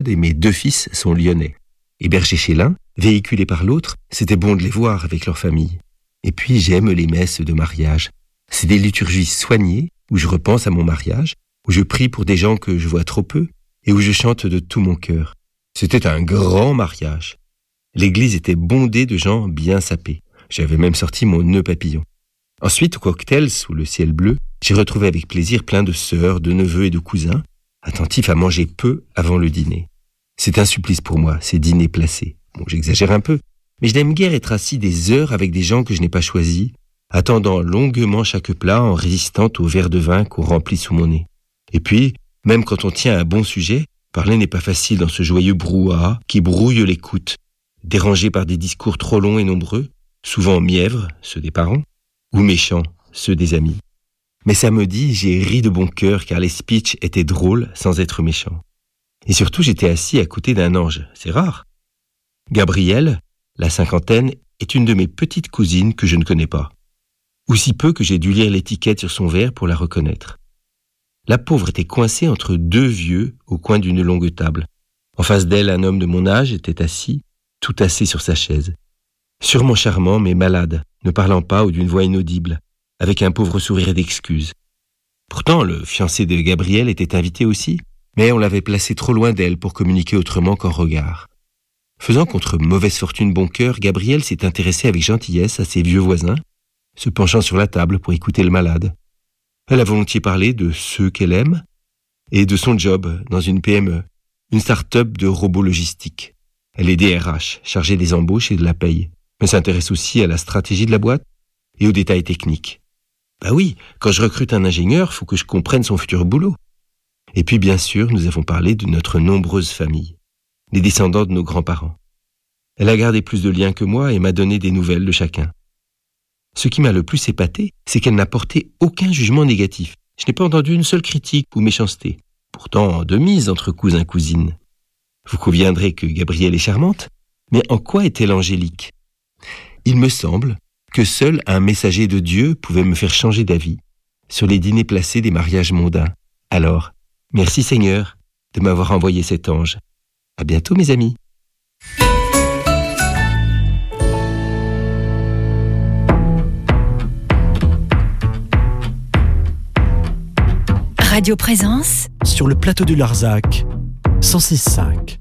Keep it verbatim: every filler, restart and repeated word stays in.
et mes deux fils sont lyonnais. Hébergés chez l'un, véhiculés par l'autre, c'était bon de les voir avec leur famille. Et puis j'aime les messes de mariage. C'est des liturgies soignées où je repense à mon mariage, où je prie pour des gens que je vois trop peu et où je chante de tout mon cœur. C'était un grand mariage. L'église était bondée de gens bien sapés. J'avais même sorti mon nœud papillon. Ensuite, au cocktail, sous le ciel bleu, j'ai retrouvé avec plaisir plein de sœurs, de neveux et de cousins, attentifs à manger peu avant le dîner. C'est un supplice pour moi, ces dîners placés. Bon, j'exagère un peu, mais je n'aime guère être assis des heures avec des gens que je n'ai pas choisis, attendant longuement chaque plat en résistant au verre de vin qu'on remplit sous mon nez. Et puis, même quand on tient un bon sujet, parler n'est pas facile dans ce joyeux brouhaha qui brouille l'écoute, dérangé par des discours trop longs et nombreux, souvent mièvres, ceux des parents, ou méchants, ceux des amis. Mais samedi, j'ai ri de bon cœur car les speeches étaient drôles sans être méchants. Et surtout, j'étais assis à côté d'un ange, c'est rare. Gabrielle, la cinquantaine, est une de mes petites cousines que je ne connais pas. Ou si peu que j'ai dû lire l'étiquette sur son verre pour la reconnaître. La pauvre était coincée entre deux vieux au coin d'une longue table. En face d'elle, un homme de mon âge était assis, tout assis sur sa chaise. Sûrement charmant, mais malade, ne parlant pas ou d'une voix inaudible, avec un pauvre sourire d'excuse. Pourtant, le fiancé de Gabrielle était invité aussi, mais on l'avait placé trop loin d'elle pour communiquer autrement qu'en regard. Faisant contre mauvaise fortune bon cœur, Gabrielle s'est intéressée avec gentillesse à ses vieux voisins, se penchant sur la table pour écouter le malade. Elle a volontiers parlé de ceux qu'elle aime et de son job dans une P M E, une start-up de robots logistiques. Elle est D R H, chargée des embauches et de la paye, mais s'intéresse aussi à la stratégie de la boîte et aux détails techniques. Bah oui, quand je recrute un ingénieur, faut que je comprenne son futur boulot. Et puis bien sûr, nous avons parlé de notre nombreuse famille, les descendants de nos grands-parents. Elle a gardé plus de liens que moi et m'a donné des nouvelles de chacun. Ce qui m'a le plus épaté, c'est qu'elle n'a porté aucun jugement négatif. Je n'ai pas entendu une seule critique ou méchanceté. Pourtant, de mise entre cousins-cousines. Vous conviendrez que Gabrielle est charmante, mais en quoi est-elle angélique ? Il me semble que seul un messager de Dieu pouvait me faire changer d'avis sur les dîners placés des mariages mondains. Alors, merci Seigneur de m'avoir envoyé cet ange. À bientôt mes amis. Radio Présence sur le plateau du Larzac, cent six virgule cinq.